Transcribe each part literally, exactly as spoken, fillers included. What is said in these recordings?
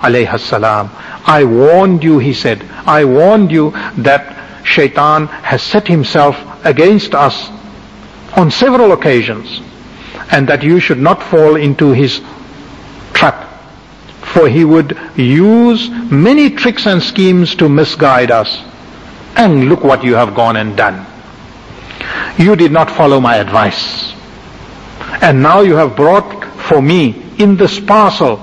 alayhi salam. I warned you, he said, I warned you that Shaitan has set himself against us on several occasions, and that you should not fall into his trap, for he would use many tricks and schemes to misguide us. And look what you have gone and done. You did not follow my advice, and now you have brought for me in this parcel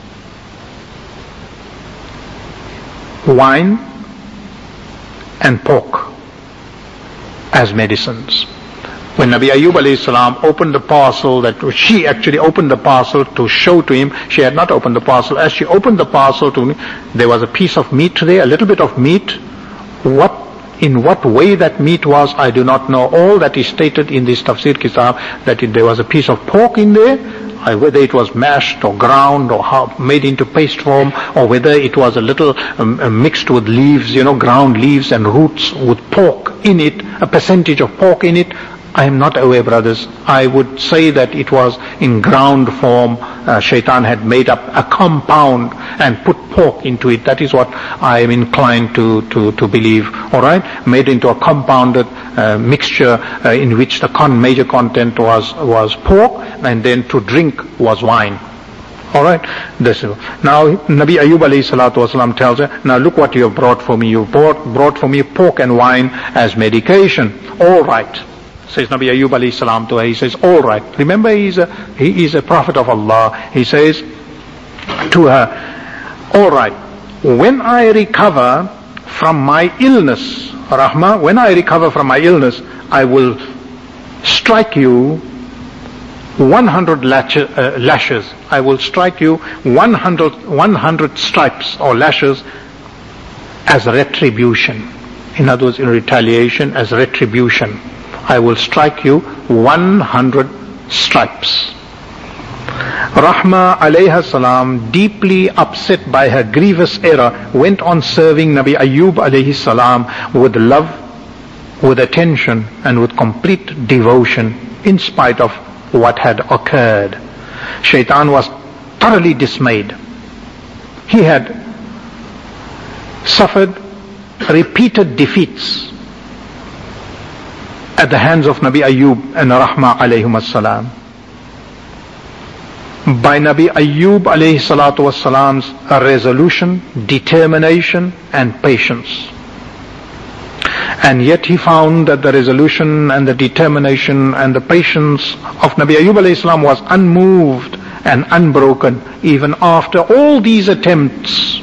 wine and pork as medicines. When Nabi Ayyub alayhi salam opened the parcel, that she actually opened the parcel to show to him, she had not opened the parcel. As she opened the parcel to me, there was a piece of meat there, a little bit of meat. What, in what way that meat was, I do not know. All that is stated in this tafsir kitab, that it, there was a piece of pork in there, I, whether it was mashed or ground or how, made into paste form, or whether it was a little um, mixed with leaves, you know, ground leaves and roots with pork in it, a percentage of pork in it. I am not aware, brothers. I would say that it was in ground form. Uh, Shaitan had made up a compound and put pork into it. That is what I am inclined to, to, to believe. Alright? Made into a compounded uh, mixture uh, in which the con- major content was, was pork, and then to drink was wine. Alright? This is, now Nabi Ayyub alayhi salatu wasalam tells her, now look what you have brought for me. You brought, brought for me pork and wine as medication. Alright. Says Nabi Ayyub alayhi salam to her, he says, all right. Remember, he is a, he is a prophet of Allah. He says to her, all right, when I recover from my illness, Rahma, when I recover from my illness, I will strike you one hundred lashes, uh, lashes. I will strike you one hundred, one hundred stripes or lashes as retribution. In other words, in retaliation, as retribution. I will strike you one hundred stripes. Rahma alayha salam, deeply upset by her grievous error, went on serving Nabi Ayyub alayhi salam with love, with attention, and with complete devotion, in spite of what had occurred. Shaitan was thoroughly dismayed. He had suffered repeated defeats at the hands of Nabi Ayyub and Rahma alayhum as-salam. By Nabi Ayyub alayhi salatu was-salam's resolution, determination and patience. And yet he found that the resolution and the determination and the patience of Nabi Ayyub alayhi salam was unmoved and unbroken even after all these attempts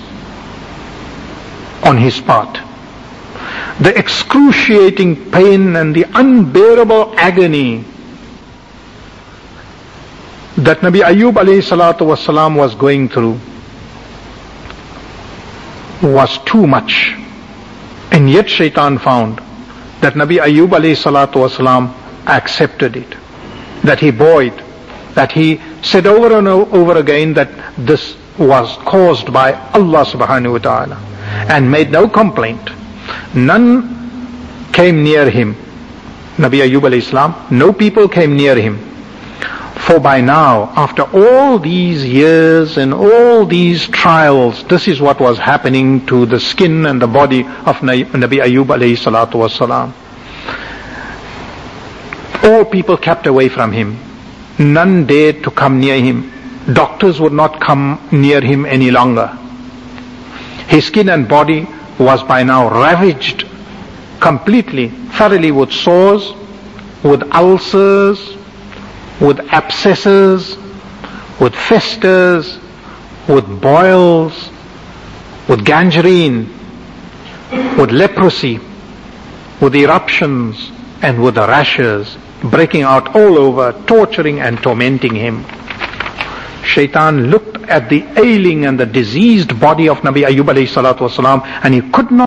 on his part. The excruciating pain and the unbearable agony that Nabi Ayyub alayhi salatu wasalam was going through was too much. And yet Shaitan found that Nabi Ayyub alayhi salatu wasalam accepted it, that he bore it, that he said over and over again that this was caused by Allah subhanahu wa ta'ala, and made no complaint. None came near him. Nabi Ayyub alayhi salam, no people came near him. For by now, after all these years and all these trials, this is what was happening to the skin and the body of Nabi Ayyub alayhi salatu wasalam. All people kept away from him. None dared to come near him. Doctors would not come near him any longer. His skin and body was by now ravaged completely, thoroughly, with sores, with ulcers, with abscesses, with festers, with boils, with gangrene, with leprosy, with eruptions, and with rashes breaking out all over, torturing and tormenting him. Shaitan looked at the ailing and the diseased body of Nabi Ayyub alayhi salatu wasalam, and he could not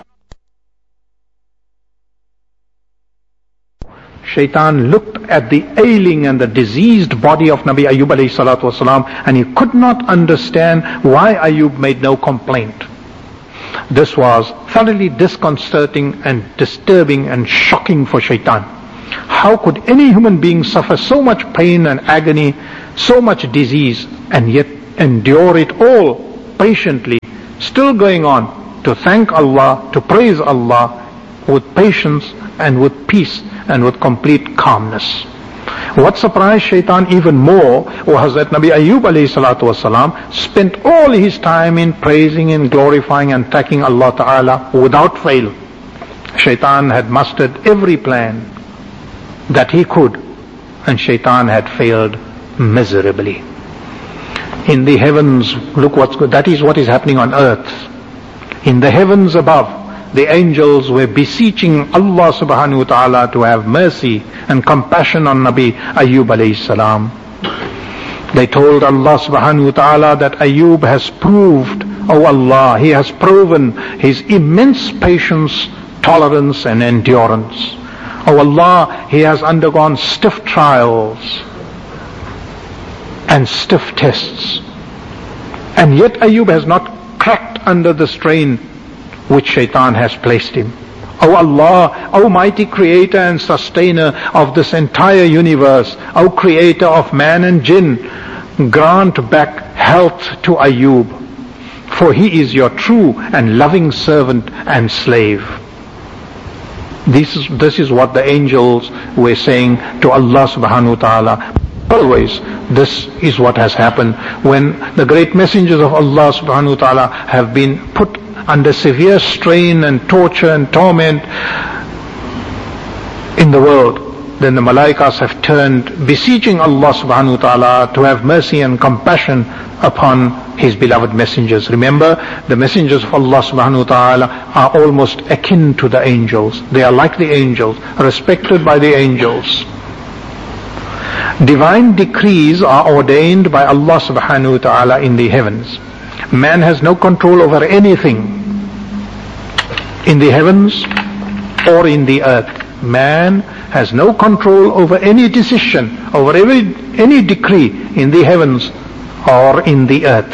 Shaitan looked at the ailing and the diseased body of Nabi Ayyub alayhi salatu wasalam, and he could not understand why Ayyub made no complaint. This was thoroughly disconcerting and disturbing and shocking for Shaitan. How could any human being suffer so much pain and agony, so much disease, and yet endure it all patiently, still going on to thank Allah, to praise Allah with patience and with peace and with complete calmness. What surprised Shaitan even more was that Nabi Ayyub alayhi salatu wasalam spent all his time in praising and glorifying and thanking Allah Ta'ala without fail. Shaitan had mastered every plan that he could, and Shaitan had failed miserably. In the heavens, look what's good. That is what is happening on earth. In the heavens above, the angels were beseeching Allah subhanahu wa ta'ala to have mercy and compassion on Nabi Ayyub alayhi salam. They told Allah subhanahu wa ta'ala that Ayyub has proved, oh Allah, he has proven his immense patience, tolerance and endurance. Oh Allah, he has undergone stiff trials and stiff tests. And yet Ayyub has not cracked under the strain which Shaitan has placed him. O Allah, O mighty creator and sustainer of this entire universe, O creator of man and jinn, grant back health to Ayyub, for he is your true and loving servant and slave. This is, this is what the angels were saying to Allah subhanahu wa ta'ala. Always, this is what has happened when the great messengers of Allah subhanahu wa ta'ala have been put under severe strain and torture and torment in the world. Then the malaikas have turned, beseeching Allah subhanahu wa ta'ala to have mercy and compassion upon His beloved messengers. Remember, the messengers of Allah subhanahu wa ta'ala are almost akin to the angels. They are like the angels, respected by the angels. Divine decrees are ordained by Allah subhanahu wa ta'ala in the heavens. Man has no control over anything in the heavens or in the earth. Man has no control over any decision, over every, any decree in the heavens or in the earth.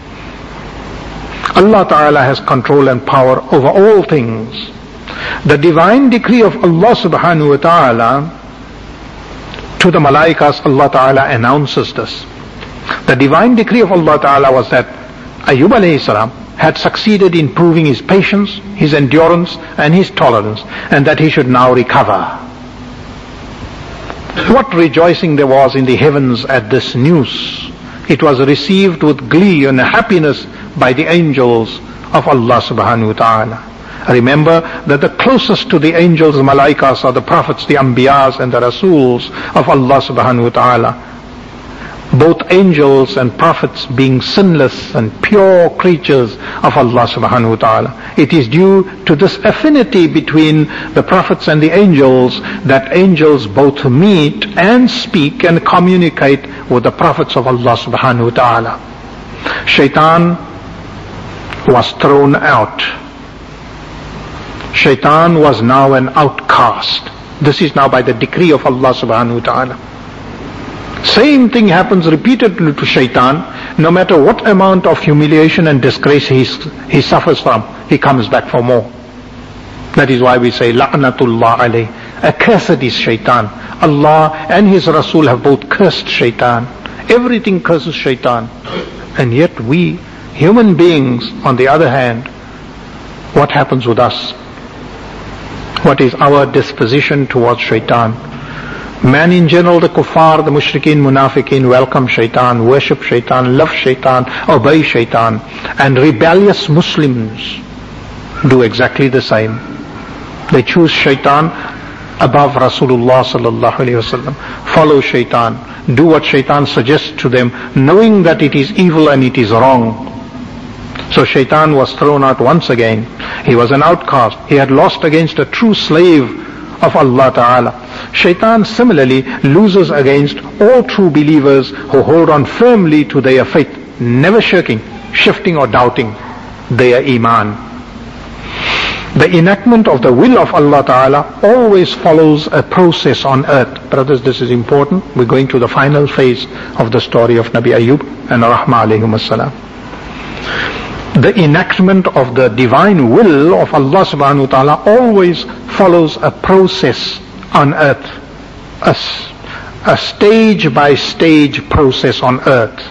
Allah Ta'ala has control and power over all things. The divine decree of Allah subhanahu wa ta'ala to the malaikas, Allah Ta'ala announces this. The divine decree of Allah Ta'ala was that Ayyub alayhi salam had succeeded in proving his patience, his endurance and his tolerance, and that he should now recover. What rejoicing there was in the heavens at this news. It was received with glee and happiness by the angels of Allah subhanahu wa ta'ala. Remember that the closest to the angels, the malaikas, are the prophets, the anbiyas and the rasuls of Allah subhanahu wa ta'ala. Both angels and prophets being sinless and pure creatures of Allah subhanahu wa ta'ala. It is due to this affinity between the prophets and the angels that angels both meet and speak and communicate with the prophets of Allah subhanahu wa ta'ala. Shaitan was thrown out. Shaitan was now an outcast. This is now by the decree of Allah subhanahu wa ta'ala. Same thing happens repeatedly to Shaitan. No matter what amount of humiliation and disgrace he, he suffers from, he comes back for more. That is why we say, La'natullah alayh. Accursed is Shaitan. Allah and His Rasul have both cursed Shaitan. Everything curses Shaitan. And yet we, human beings, on the other hand, what happens with us? What is our disposition towards Shaitan? Man in general, the kuffar, the mushrikeen, munafiqeen, welcome Shaitan, worship Shaitan, love Shaitan, obey Shaitan. And rebellious Muslims do exactly the same. They choose Shaitan above Rasulullah sallallahu alayhi wasallam. Follow Shaitan. Do what Shaitan suggests to them, knowing that it is evil and it is wrong. So Shaitan was thrown out once again. He was an outcast. He had lost against a true slave of Allah Ta'ala. Shaitan similarly loses against all true believers who hold on firmly to their faith, never shirking, shifting or doubting their iman. The enactment of the will of Allah Ta'ala always follows a process on earth. Brothers, this is important. We're going to the final phase of the story of Nabi Ayyub and Rahma alayhim as-salam. The enactment of the divine will of Allah subhanahu wa ta'ala always follows a process on earth, a, a stage by stage process on earth.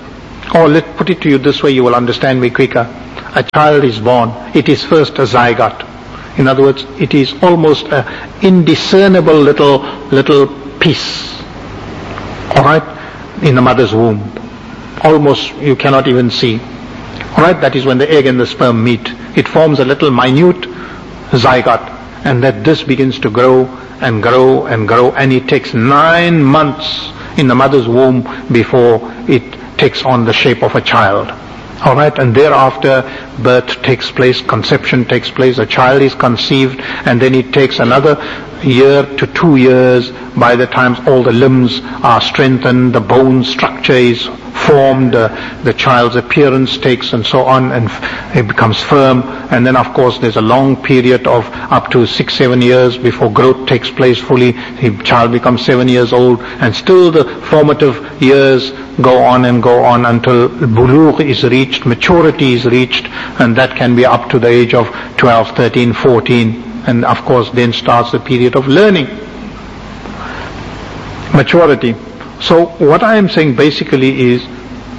Or let's put it to you this way, you will understand me quicker. A child is born. It is first a zygote. In other words, it is almost an indiscernible little, little piece. Alright? In the mother's womb. Almost you cannot even see. Alright? That is when the egg and the sperm meet. It forms a little minute zygote. And that this begins to grow and grow and grow. And it takes nine months in the mother's womb before it takes on the shape of a child. Alright, and thereafter birth takes place, conception takes place, a child is conceived, and then it takes another year to two years by the time all the limbs are strengthened, the bone structure is formed, uh, the child's appearance takes and so on, and f- it becomes firm, and then of course there's a long period of up to six, seven years before growth takes place fully. The child becomes seven years old, and still the formative years go on and go on until bulugh is reached, maturity is reached, and that can be up to the age of twelve, thirteen, fourteen, and of course then starts the period of learning. Maturity. So what I am saying basically is,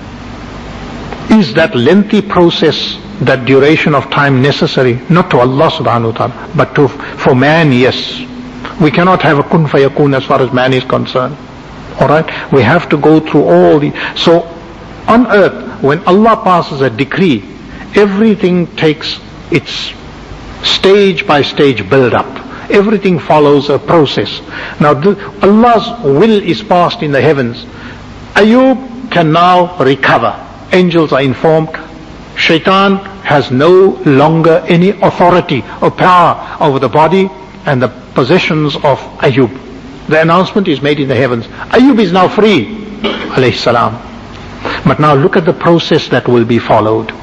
is that lengthy process, that duration of time necessary, not to Allah subhanahu wa ta'ala, but to, for man, yes. We cannot have a kun fayakun as far as man is concerned. Alright? We have to go through all the... So, on earth, when Allah passes a decree, everything takes its stage by stage build up. Everything follows a process. Now, the, Allah's will is passed in the heavens. Ayub can now recover. Angels are informed. Shaitan has no longer any authority or power over the body and the possessions of Ayub. The announcement is made in the heavens. Ayub is now free, alayhi salam. But now look at the process that will be followed.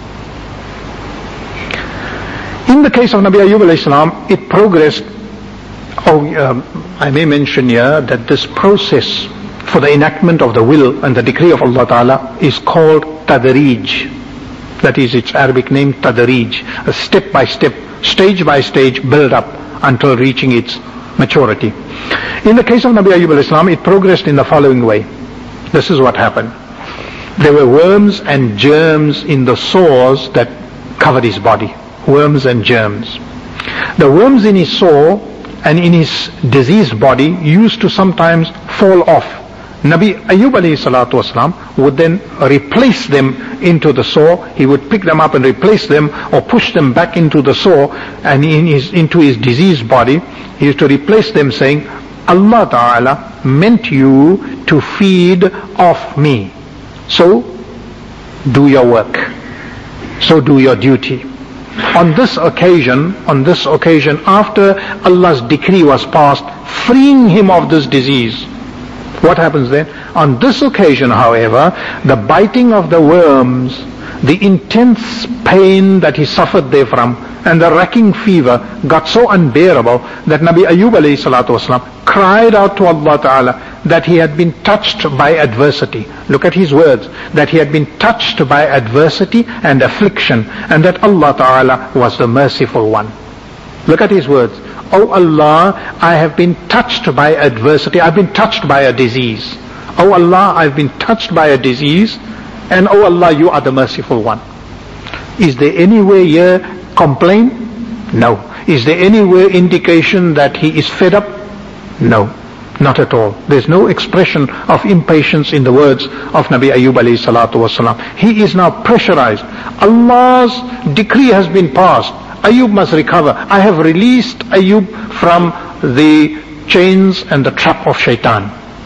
In the case of Nabi Ayub alayhi salam, it progressed. Oh, um, I may mention here that this process for the enactment of the will and the decree of Allah Ta'ala is called Tadarij. That is its Arabic name, Tadarij. A step by step, stage by stage build up until reaching its maturity. In the case of Nabi Ayub alayhi salam, it progressed in the following way. This is what happened. There were worms and germs in the sores that covered his body. Worms and germs. The worms in his sore and in his diseased body used to sometimes fall off. Nabi Ayub alayhi salatu wasalam would then replace them into the sore. He would pick them up and replace them or push them back into the sore and in his, into his diseased body. He used to replace them saying, Allah Ta'ala meant you to feed off me. So, do your work. So do your duty. On this occasion, on this occasion, after Allah's decree was passed, freeing him of this disease, what happens then? On this occasion, however, the biting of the worms, the intense pain that he suffered therefrom, and the racking fever got so unbearable that Nabi Ayub alayhi salatu wasalam cried out to Allah Ta'ala that he had been touched by adversity. Look at his words, that he had been touched by adversity and affliction, and that Allah Ta'ala was the merciful one. Look at his words. Oh Allah, I have been touched by adversity, I've been touched by a disease. Oh Allah, I've been touched by a disease, and oh Allah, you are the merciful one. Is there anywhere here complaint? No. Is there anywhere indication that he is fed up? No. Not at all. There's no expression of impatience in the words of Nabi Ayub alayhi salatu wasalam. He is now pressurized. Allah's decree has been passed. Ayub must recover. I have released Ayub from the chains and the trap of shaitan.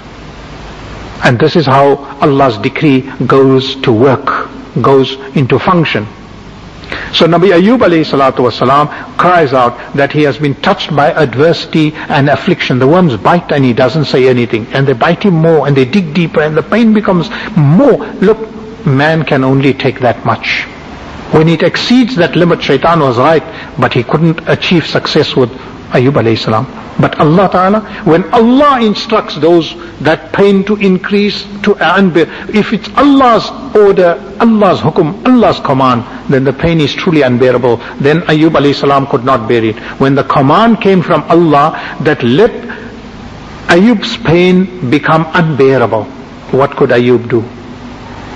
And this is how Allah's decree goes to work, goes into function. So Nabi Ayub alayhi salatu wasalam cries out that he has been touched by adversity and affliction. The worms bite and he doesn't say anything. And they bite him more and they dig deeper and the pain becomes more. Look, man can only take that much. When it exceeds that limit, shaitan was right, but he couldn't achieve success with Ayub alayhi salam. But Allah Ta'ala, when Allah instructs those, that pain to increase, to unbear, if it's Allah's order, Allah's hukum, Allah's command, then the pain is truly unbearable. Then Ayub alayhi salam could not bear it. When the command came from Allah that let Ayub's pain become unbearable, what could Ayub do?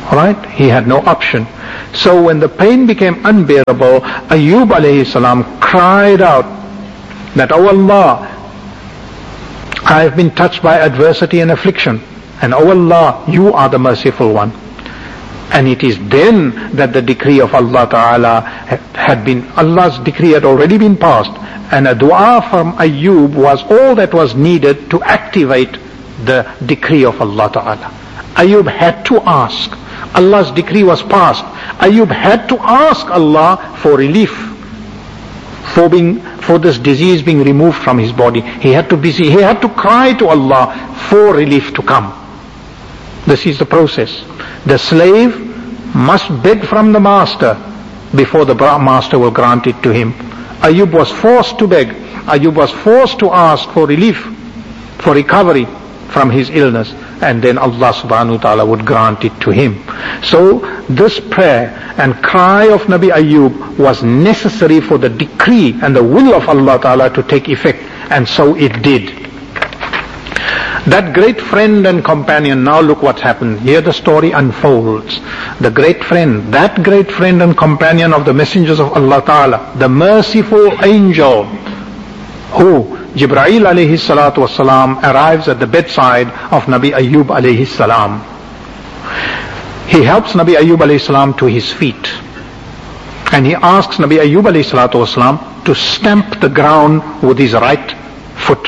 Right? He had no option. So when the pain became unbearable, Ayyub alayhi salam cried out that, "Oh Allah, I have been touched by adversity and affliction, and oh Allah, you are the merciful one." And it is then that the decree of Allah Ta'ala had been, Allah's decree had already been passed, and a dua from Ayyub was all that was needed to activate the decree of Allah Ta'ala. Ayyub had to ask. Allah's decree was passed. Ayyub had to ask Allah for relief, for being, for this disease being removed from his body. He had to be, he had to cry to Allah for relief to come. This is the process. The slave must beg from the master before the master will grant it to him. Ayyub was forced to beg. Ayyub was forced to ask for relief, for recovery from his illness, and then Allah subhanahu wa ta'ala would grant it to him. So this prayer and cry of Nabi Ayyub was necessary for the decree and the will of Allah ta'ala to take effect, and so it did. That great friend and companion, now look what's happened. Here the story unfolds. The great friend, that great friend and companion of the messengers of Allah Ta'ala, the merciful angel, who, Jibreel alayhi salatu wasalam, arrives at the bedside of Nabi Ayyub alayhi salam. He helps Nabi Ayyub alayhi salam to his feet. And he asks Nabi Ayyub alayhi salatu wasalam to stamp the ground with his right foot.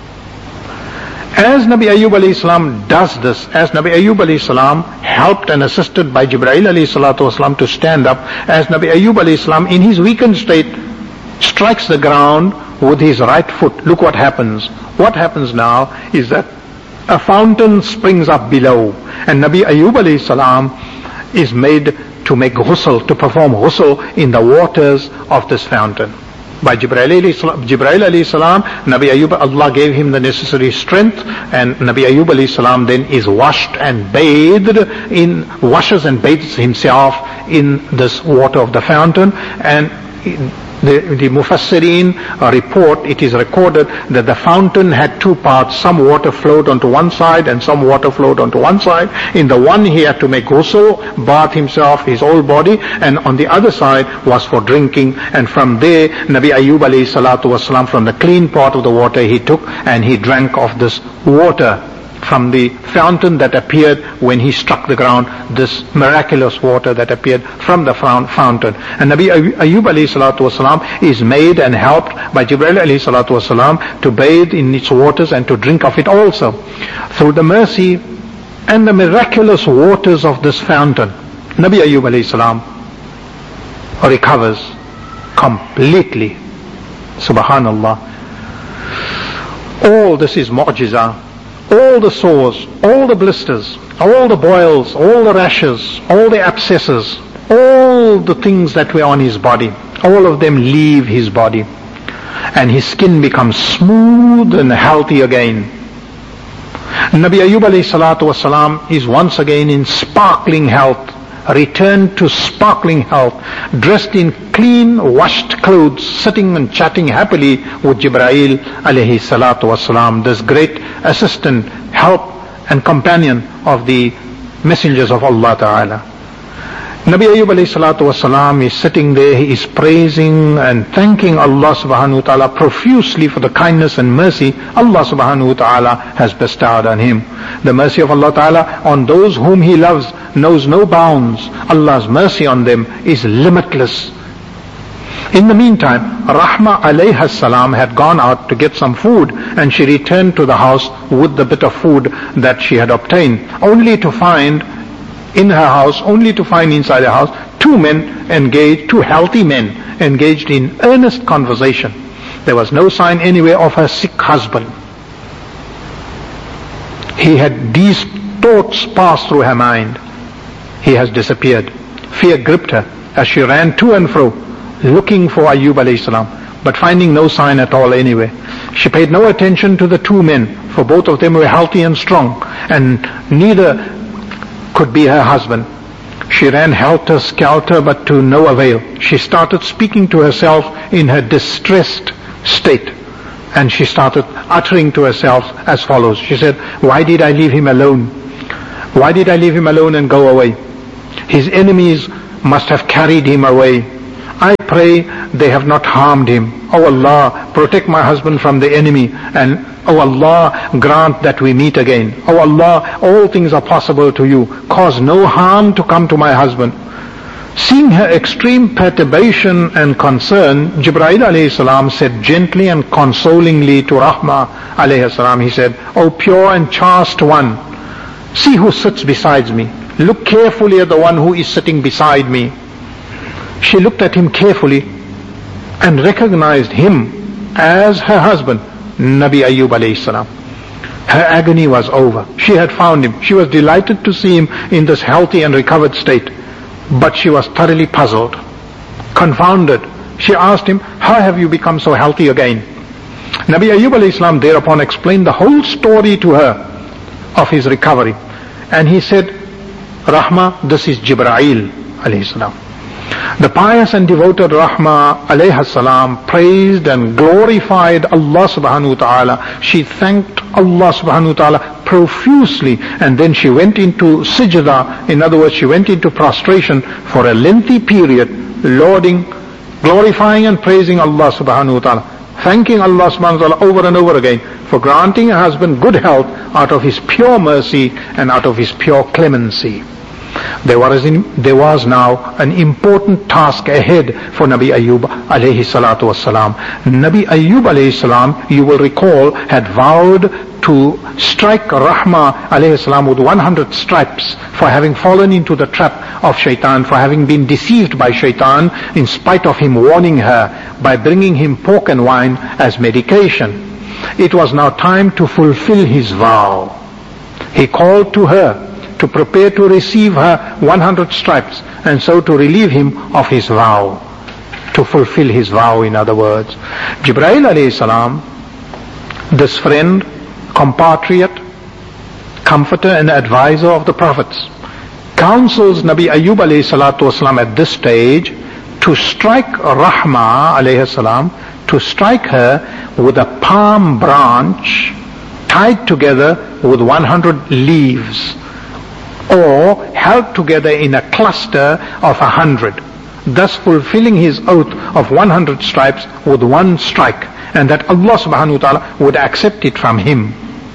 As Nabi Ayyub alayhi salam does this, as Nabi Ayyub alayhi salam, helped and assisted by Jibreel alayhi salatu wasalam to stand up, as Nabi Ayyub alayhi salam in his weakened state strikes the ground with his right foot, look what happens. What happens now is that a fountain springs up below, and Nabi Ayyub alayhi salam is made to make ghusl, to perform ghusl in the waters of this fountain. By Jibreel alayhi salam, Nabi Ayyub, Allah gave him the necessary strength, and Nabi Ayyub alayhi salam then is washed and bathed in, washes and bathes himself in this water of the fountain. And the, the Mufassirin report, it is recorded that the fountain had two parts. Some water flowed onto one side and some water flowed onto one side. In the one he had to make ghusl, bath himself, his whole body, and on the other side was for drinking. And from there, Nabi Ayyub alayhi salatu wasalam, from the clean part of the water he took and he drank of this water from the fountain that appeared when he struck the ground, this miraculous water that appeared from the fountain. And Nabi Ayyub alayhi salatu wasalam is made and helped by Jibreel alayhi salatu wasalam to bathe in its waters and to drink of it also. Through the mercy and the miraculous waters of this fountain, Nabi Ayyub alayhi salam recovers completely. Subhanallah. All this is mu'jiza. All the sores, all the blisters, all the boils, all the rashes, all the abscesses, all the things that were on his body, all of them leave his body. And his skin becomes smooth and healthy again. Nabi Ayyub alayhi salatu wasalam is once again in sparkling health, returned to sparkling health, dressed in clean, washed clothes, sitting and chatting happily with Jibreel alayhi salatu wasalam, this great assistant, help and companion of the messengers of Allah Ta'ala. Nabi Ayyub alayhi salatu wasalam is sitting there, he is praising and thanking Allah subhanahu wa ta'ala profusely for the kindness and mercy Allah subhanahu wa ta'ala has bestowed on him. The mercy of Allah Ta'ala on those whom He loves knows no bounds. Allah's mercy on them is limitless. In the meantime, Rahma alayha salam had gone out to get some food, and she returned to the house with the bit of food that she had obtained, only to find in her house, only to find inside the house, two men engaged, two healthy men engaged in earnest conversation. There was no sign anywhere of her sick husband. He had, these thoughts passed through her mind. He has disappeared. Fear gripped her as she ran to and fro, looking for Ayyub alayhi salam, but finding no sign at all anywhere. She paid no attention to the two men, for both of them were healthy and strong, and neither could be her husband. She ran helter-skelter, but to no avail. She started speaking to herself in her distressed state, and she started uttering to herself as follows. She said, "Why did I leave him alone? Why did I leave him alone and go away? His enemies must have carried him away. I pray they have not harmed him. O Allah, protect my husband from the enemy, and O Allah, grant that we meet again. O Allah, all things are possible to you. Cause no harm to come to my husband. Seeing her extreme perturbation and concern, Jibreel alayhi salam said gently and consolingly to Rahma alayhi salam, he said, O pure and chaste one, see who sits beside me. Look carefully at the one who is sitting beside me. She looked at him carefully and recognized him as her husband, Nabi Ayyub alayhi salam. Her agony was over. She had found him. She was delighted to see him in this healthy and recovered state. But she was thoroughly puzzled, confounded. She asked him, how have you become so healthy again? Nabi Ayyub alayhi salam thereupon explained the whole story to her of his recovery. And he said, Rahma, this is Jibreel alayhi salam. The pious and devoted Rahma alayhi salam praised and glorified Allah subhanahu wa ta'ala. She thanked Allah subhanahu wa ta'ala profusely, and then she went into sijda. In other words, she went into prostration for a lengthy period, lauding, glorifying and praising Allah subhanahu wa ta'ala, thanking Allah subhanahu wa ta'ala over and over again for granting her husband good health out of his pure mercy and out of his pure clemency. There was, in, there was now an important task ahead for Nabi Ayyub alayhi salatu wassalam. Nabi Ayyub alayhi salam, you will recall, had vowed to strike Rahma alayhi salam with one hundred stripes for having fallen into the trap of shaitan, for having been deceived by shaitan in spite of him warning her by bringing him pork and wine as medication. It was now time to fulfill his vow. He called to her to prepare to receive her one hundred stripes, and so to relieve him of his vow, to fulfill his vow, in other words. Jibreel alayhi salam, this friend, compatriot, comforter and advisor of the prophets, counsels Nabi Ayyub alayhi salatu wasalam at this stage to strike Rahma alayhi salam, to strike her with a palm branch tied together with one hundred leaves, or held together in a cluster of a hundred, thus fulfilling his oath of one hundred stripes with one strike, and that Allah subhanahu wa ta'ala would accept it from him.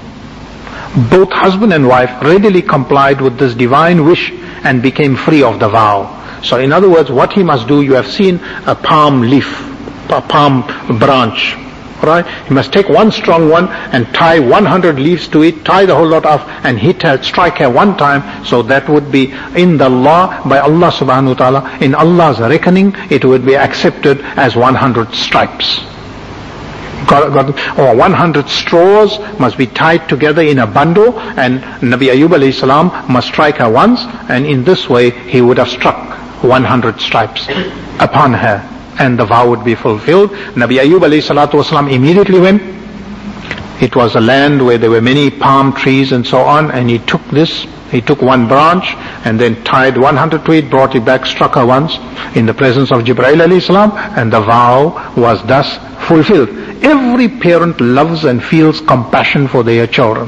Both husband and wife readily complied with this divine wish and became free of the vow. So in other words, what he must do, you have seen a palm leaf, a palm branch, right? He must take one strong one and tie one hundred leaves to it, tie the whole lot off, and hit her, strike her one time. So that would be in the law by Allah subhanahu wa ta'ala. In Allah's reckoning, it would be accepted as one hundred stripes. Got, got, or one hundred straws must be tied together in a bundle, and Nabi Ayyub alayhi salam must strike her once, and in this way he would have struck one hundred stripes upon her, and the vow would be fulfilled. Nabi Ayyub alayhi salatu wasalam immediately went. It was a land where there were many palm trees and so on, and he took this, he took one branch and then tied one hundred to it, brought it back, struck her once in the presence of Jibreel alayhi salam, and the vow was thus fulfilled. Every parent loves and feels compassion for their children.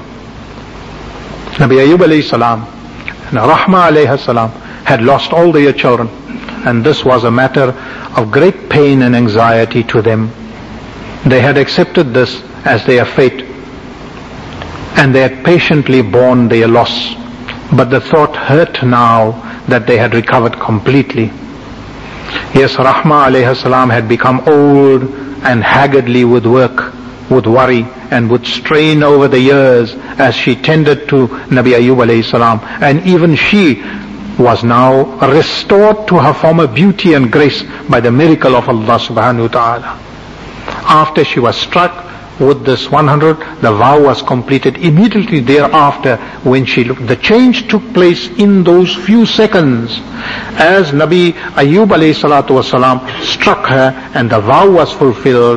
Nabi Ayyub alayhi salam and Rahma alayhi salam had lost all their children, and this was a matter of great pain and anxiety to them. They had accepted this as their fate, and they had patiently borne their loss. But the thought hurt now that they had recovered completely. Yes, Rahma alayhi salam had become old and haggardly with work, with worry, and with strain over the years as she tended to Nabi Ayyub alayhi salam. And even she was now restored to her former beauty and grace by the miracle of Allah subhanahu wa ta'ala. After she was struck with this one hundred, the vow was completed immediately thereafter. When she looked, the change took place in those few seconds as Nabi Ayyub alayhi salatu wasalam struck her and the vow was fulfilled.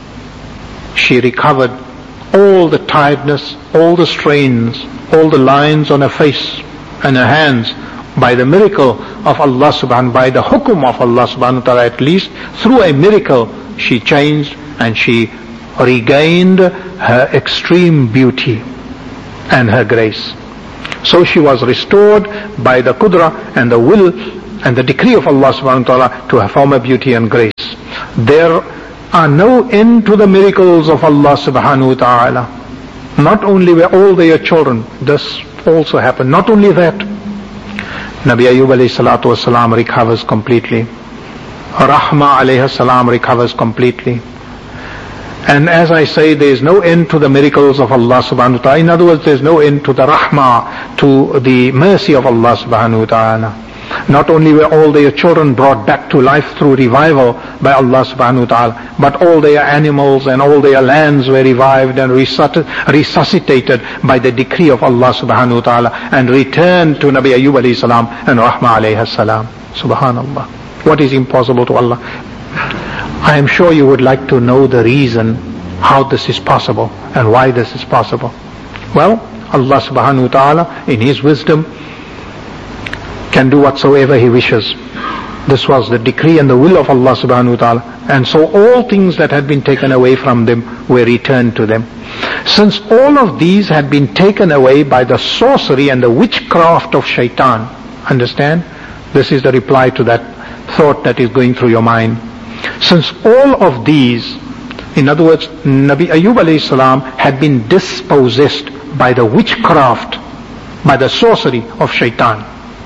She recovered all the tiredness, all the strains, all the lines on her face and her hands by the miracle of Allah subhanahu, by the hukum of Allah subhanahu wa ta'ala. At least through a miracle she changed and she regained her extreme beauty and her grace. So she was restored by the qudra and the will and the decree of Allah subhanahu wa ta'ala to her former beauty and grace. There are no end to the miracles of Allah subhanahu wa ta'ala. Not only were all their children, this also happened. Not only that, Nabi Ayyub alayhi salatu wasalam recovers completely. Rahma alayhi salam recovers completely. And as I say, there is no end to the miracles of Allah subhanahu wa ta'ala. In other words, there is no end to the rahmah, to the mercy of Allah subhanahu wa ta'ala. Not only were all their children brought back to life through revival by Allah subhanahu wa ta'ala, but all their animals and all their lands were revived and resuscitated by the decree of Allah subhanahu wa ta'ala and returned to Nabi Ayyub alayhi salam and Rahma alayhi salam. Subhanallah. What is impossible to Allah? I am sure you would like to know the reason how this is possible and why this is possible. Well, Allah subhanahu wa ta'ala in His wisdom can do whatsoever He wishes. This was the decree and the will of Allah subhanahu wa ta'ala. And so all things that had been taken away from them were returned to them. Since all of these had been taken away by the sorcery and the witchcraft of shaitan, understand? This is the reply to that thought that is going through your mind. Since all of these, in other words, Nabi Ayyub alayhi salam had been dispossessed by the witchcraft, by the sorcery of shaitan.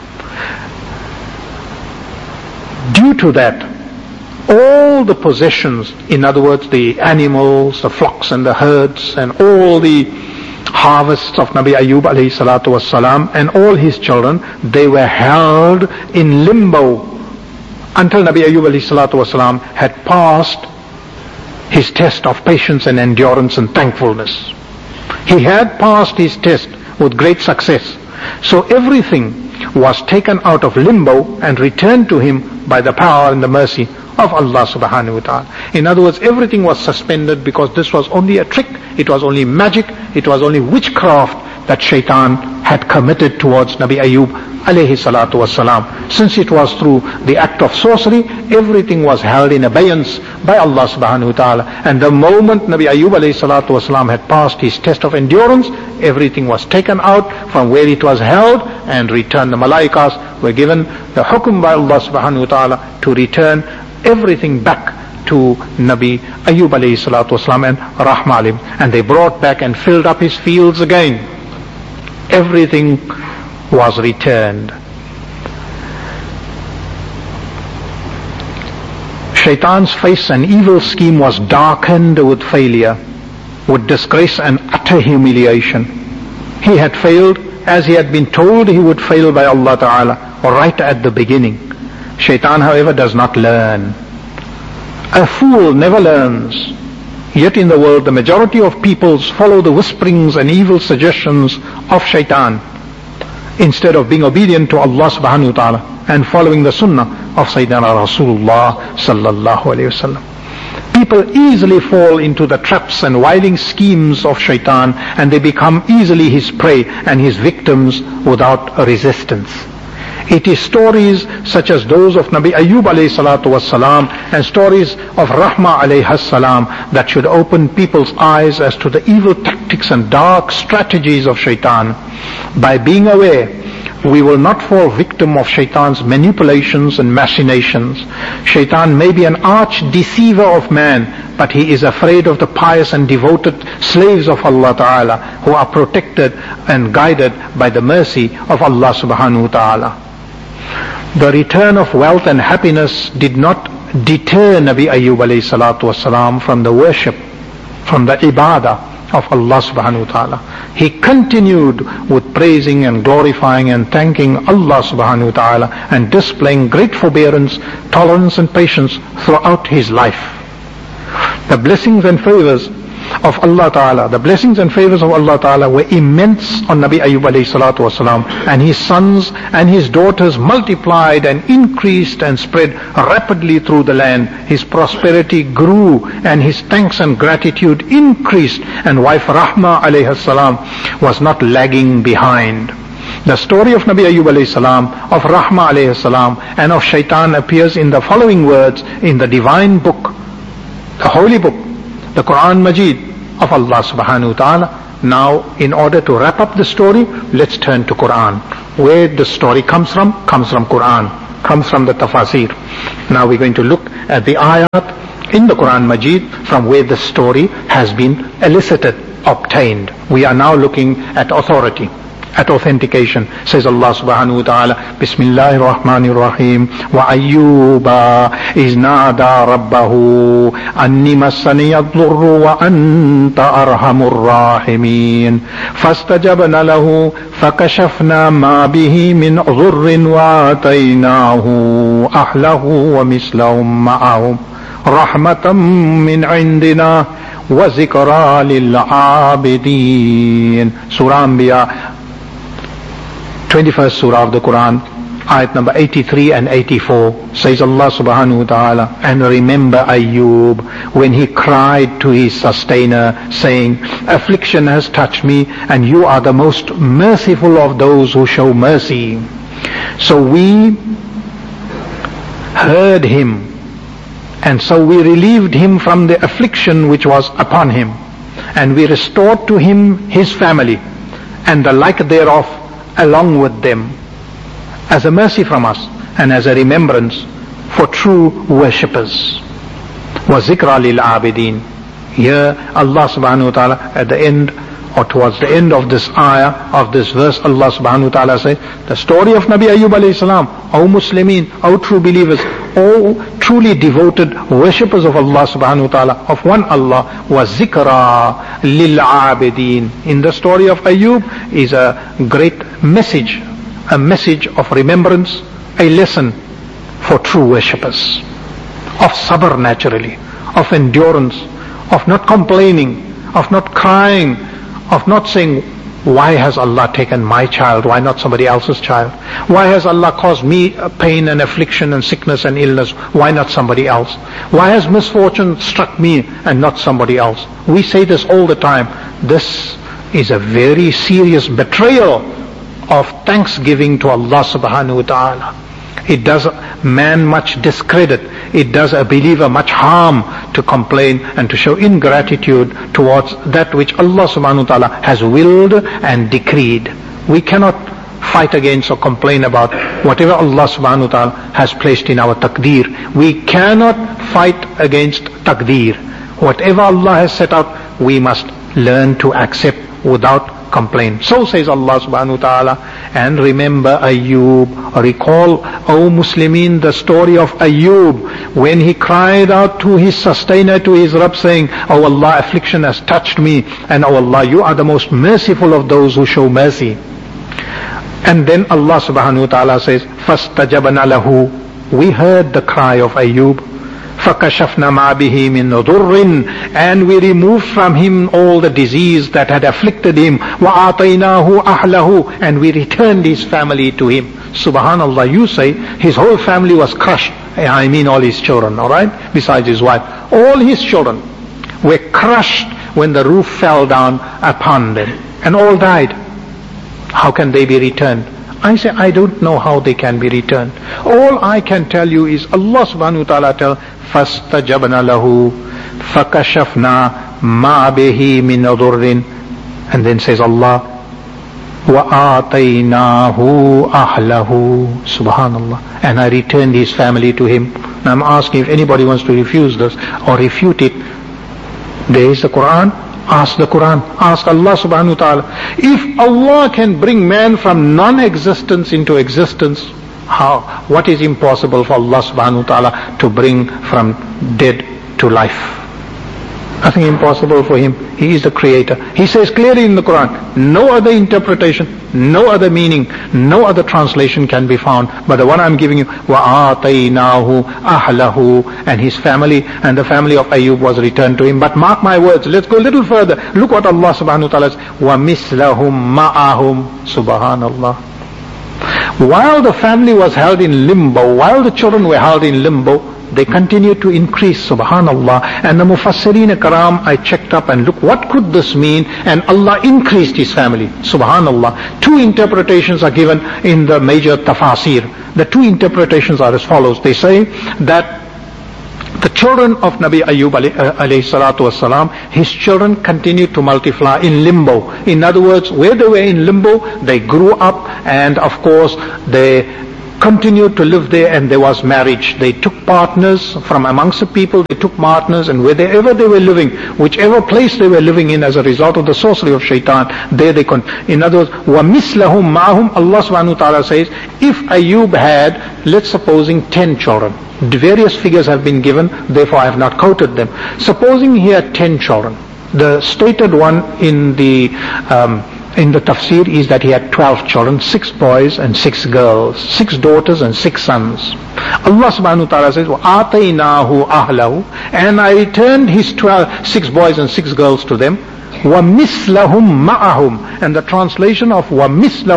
Due to that, all the possessions, in other words, the animals, the flocks and the herds, and all the harvests of Nabi Ayyub alayhi salatu wassalam, and all his children, they were held in limbo until Nabi Ayyub alayhi salatu wassalam had passed his test of patience and endurance and thankfulness. He had passed his test with great success. So everything was taken out of limbo and returned to him by the power and the mercy of Allah subhanahu wa ta'ala. In other words, everything was suspended because this was only a trick, it was only magic, it was only witchcraft that shaitan had committed towards Nabi Ayyub alayhi salatu wassalam. Since it was through the act of sorcery, everything was held in abeyance by Allah subhanahu wa ta'ala. And the moment Nabi Ayyub alayhi salatu wassalam had passed his test of endurance, everything was taken out from where it was held and returned. The malaikas were given the hukum by Allah subhanahu wa ta'ala to return everything back to Nabi Ayyub alayhi salatu wasalam and Rahma alayhim. And they brought back and filled up his fields again. Everything was returned. Shaitan's face and evil scheme was darkened with failure, with disgrace and utter humiliation. He had failed as he had been told he would fail by Allah Ta'ala, right at the beginning. Shaitan, however, does not learn. A fool never learns. Yet in the world, the majority of peoples follow the whisperings and evil suggestions of Shaitan, instead of being obedient to Allah subhanahu wa ta'ala and following the sunnah of Sayyidina Rasulullah sallallahu alayhi wasallam. People easily fall into the traps and wiling schemes of Shaitan, and they become easily his prey and his victims without resistance. It is stories such as those of Nabi Ayyub alayhi salatu wassalam and stories of Rahma alayhi salam that should open people's eyes as to the evil tactics and dark strategies of Shaitan. By being aware, we will not fall victim of Shaitan's manipulations and machinations. Shaitan may be an arch deceiver of man, but he is afraid of the pious and devoted slaves of Allah Ta'ala who are protected and guided by the mercy of Allah Subhanahu wa Ta'ala. The return of wealth and happiness did not deter Nabi Ayyub alayhi salatu wasalam from the worship, from the ibadah of Allah subhanahu wa ta'ala. He continued with praising and glorifying and thanking Allah subhanahu wa ta'ala and displaying great forbearance, tolerance and patience throughout his life. The blessings and favors of Allah Ta'ala, the blessings and favors of Allah Ta'ala were immense on Nabi Ayyub alayhi salatu wasalam, and his sons and his daughters multiplied and increased and spread rapidly through the land. His prosperity grew and his thanks and gratitude increased, and wife Rahma alayhi salam was not lagging behind. The story of Nabi Ayyub alayhi salam, of Rahma alayhi salam and of Shaitan appears in the following words in the divine book, the holy book, the Quran Majid of Allah subhanahu wa ta'ala, Now, in order to wrap up the story, let's turn to Quran. Where the story comes from, comes from Quran, comes from the tafasir. Now we're going to look at the ayat in the Quran Majid from where the story has been elicited, obtained. We are now looking at authority, at authentication. Says Allah subhanahu wa ta'ala, Bismillahir Rahmanir Rahim, wa ayyuba iz nada rabbahu anni massani ad-durru wa anta arhamur rahimin fastajabna lahu fakashafna ma bihi min dhurrin wa ataynahu ahlahu wa mislahum ma'ahum rahmatan min indina wa zikra lil abidin. Surah Anbiya, twenty-first surah of the Quran, ayat number eighty-three and eighty-four, says Allah subhanahu wa ta'ala, and remember Ayyub when he cried to his sustainer saying, affliction has touched me and you are the most merciful of those who show mercy. So we heard him, and so we relieved him from the affliction which was upon him, and we restored to him his family and the like thereof along with them, as a mercy from us and as a remembrance for true worshippers. Wa zikra lil abidin. Here Allah subhanahu wa ta'ala at the end, or towards the end of this ayah, of this verse, Allah subhanahu wa ta'ala says, the story of Nabi Ayyub alayhi salam, O Muslimin, O true believers, O truly devoted worshippers of Allah subhanahu wa ta'ala, of one Allah, wa zikra lil abidin. In the story of Ayyub is a great message, a message of remembrance, a lesson for true worshippers, of sabr naturally, of endurance, of not complaining, of not crying, of not saying, why has Allah taken my child, why not somebody else's child? Why has Allah caused me pain and affliction and sickness and illness, why not somebody else? Why has misfortune struck me and not somebody else? We say this all the time. This is a very serious betrayal of thanksgiving to Allah subhanahu wa ta'ala. It does man much discredit. It does a believer much harm to complain and to show ingratitude towards that which Allah subhanahu wa ta'ala has willed and decreed. We cannot fight against or complain about whatever Allah subhanahu wa ta'ala has placed in our taqdeer. We cannot fight against taqdeer. Whatever Allah has set out, we must learn to accept without complaint. So says Allah subhanahu wa ta'ala, and remember Ayyub, recall, O Muslimin, the story of Ayyub, when he cried out to his sustainer, to his Rabb, saying, O Allah, affliction has touched me, and O Allah, you are the most merciful of those who show mercy. And then Allah subhanahu wa ta'ala says, فَاسْتَجَبْنَا لَهُ, we heard the cry of Ayyub, فَكَشَفْنَا مَا بِهِ مِنْ ضُرٍّ, and we removed from him all the disease that had afflicted him, وَآتَيْنَاهُ أَهْلَهُ, and we returned his family to him. Subhanallah, you say his whole family was crushed. I mean all his children, alright, besides his wife. All his children were crushed when the roof fell down upon them, and all died. How can they be returned? I say, I don't know how they can be returned. All I can tell you is Allah subhanahu wa ta'ala tell, فَاسْتَجَبْنَا لَهُ فَكَشَفْنَا مَا بِهِ مِنْ ضُرٍّ, and then says Allah, وَآتَيْنَاهُ أَهْلَهُ, subhanallah, and I returned his family to him. Now I'm asking if anybody wants to refuse this or refute it. There is the Quran. Ask the Quran, ask Allah subhanahu wa ta'ala. If Allah can bring man from non-existence into existence, how? What is impossible for Allah subhanahu wa ta'ala to bring from dead to life? Nothing impossible for him. He is the creator. He says clearly in the Quran, no other interpretation, no other meaning, no other translation can be found. But the one I'm giving you, وَآتَيْنَاهُ أَهْلَهُ, and his family, and the family of Ayyub was returned to him. But mark my words, let's go a little further. Look what Allah subhanahu wa ta'ala says, وَمِثْلَهُمْ مَعَهُمْ, subhanallah. While the family was held in limbo, while the children were held in limbo, they continued to increase, subhanallah. And the Mufassirin Karam, I checked up and look, what could this mean? And Allah increased his family, subhanallah. Two interpretations are given in the major tafasir. The two interpretations are as follows. They say that The children of Nabi Ayyub alayhi salatu wasalam, his children continued to multiply in limbo. In other words, where they were in limbo, they grew up, and of course they continued to live there, and there was marriage. They took partners from amongst the people, they took partners, and wherever they were living, whichever place they were living in as a result of the sorcery of shaitan, there they con. In other words, وَمِثْلَهُمْ مَعَهُمْ, Allah subhanahu wa ta'ala says, if Ayub had, let's supposing ten children, the various figures have been given, therefore I have not quoted them. Supposing he had ten children, the stated one in the um, in the tafsir is that he had twelve children, six boys and six girls, six daughters and six sons. Allah subhanahu wa ta'ala says, وَآتَيْنَاهُ أَهْلَهُ, and I returned his twelve, six boys and six girls to them. وَمِثْلَهُمْ مَعَهُمْ, and the translation of وَمِثْلَهُمْ